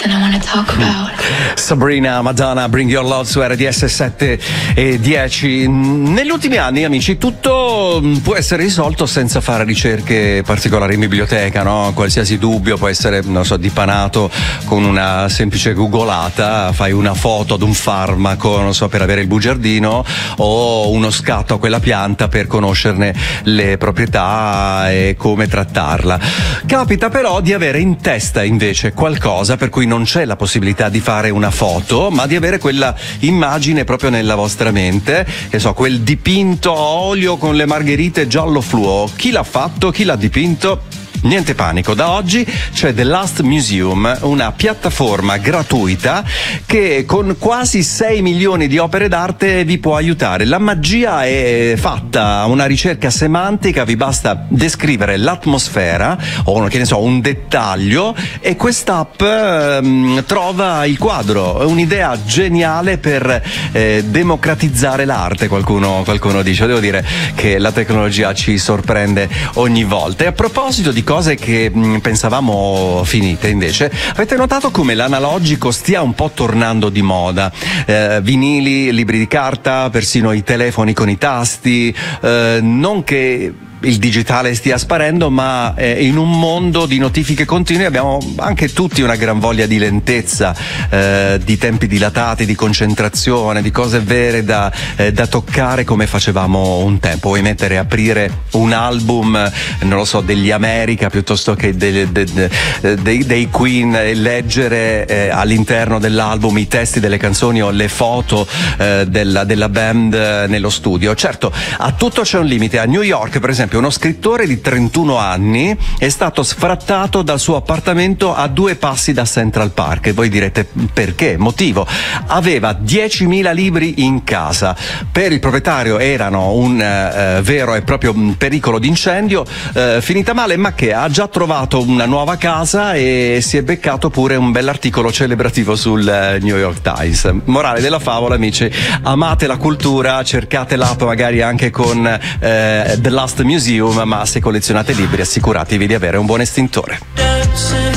something I want to talk about. Sabrina Madonna, Bring Your Love su RDS 7 e 10. Negli ultimi anni, amici, tutto può essere risolto senza fare ricerche particolari in biblioteca, no? Qualsiasi dubbio può essere, non so, dipanato con una semplice googolata. Fai una foto ad un farmaco, non so, per avere il bugiardino, o uno scatto a quella pianta per conoscerne le proprietà e come trattarla. Capita però di avere in testa invece qualcosa per cui non c'è la possibilità di fare una foto, ma di avere quella immagine proprio nella vostra mente, che so, quel dipinto a olio con le margherite giallo fluo. Chi l'ha fatto? Chi l'ha dipinto? Niente panico, da oggi c'è The Last Museum, una piattaforma gratuita che con quasi 6 milioni di opere d'arte vi può aiutare. La magia è fatta, una ricerca semantica, vi basta descrivere l'atmosfera o che ne so, un dettaglio e quest'app trova il quadro. È un'idea geniale per democratizzare l'arte, qualcuno dice. Devo dire che la tecnologia ci sorprende ogni volta. E a proposito di cose che pensavamo finite, invece, avete notato come l'analogico stia un po' tornando di moda? Vinili, libri di carta, persino i telefoni con i tasti, non che il digitale stia sparendo, ma in un mondo di notifiche continue abbiamo anche tutti una gran voglia di lentezza, di tempi dilatati, di concentrazione, di cose vere da toccare come facevamo un tempo. Vuoi mettere, aprire un album, non lo so, degli America piuttosto che dei Queen e leggere all'interno dell'album i testi delle canzoni o le foto della band nello studio. Certo, a tutto c'è un limite. A New York, per esempio, uno scrittore di 31 anni è stato sfrattato dal suo appartamento a 2 passi da Central Park. E voi direte perché? Motivo: aveva 10.000 libri in casa. Per il proprietario erano un vero e proprio pericolo di incendio. Finita male, ma che ha già trovato una nuova casa e si è beccato pure un bell'articolo celebrativo sul New York Times. Morale della favola, amici: amate la cultura, cercate l'app magari anche con The Last Museum, ma se collezionate libri assicuratevi di avere un buon estintore.